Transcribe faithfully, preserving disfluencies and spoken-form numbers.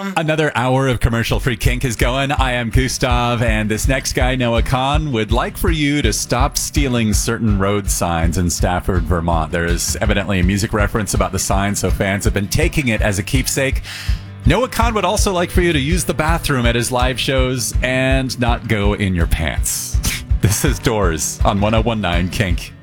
Another hour of commercial-free kink is going. I am Gustav, and this next guy, Noah Kahn, would like for you to stop stealing certain road signs in Stafford, Vermont. There is evidently a music reference about the sign, so fans have been taking it as a keepsake. Noah Kahn would also like for you to use the bathroom at his live shows and not go in your pants. This is Doors on one oh one point nine Kink.